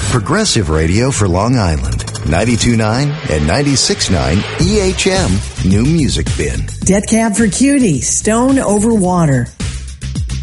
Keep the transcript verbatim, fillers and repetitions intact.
Progressive Radio for Long Island. ninety-two point nine and ninety-six point nine E H M New Music Bin. Debt Cab for Cutie, Stone Over Water.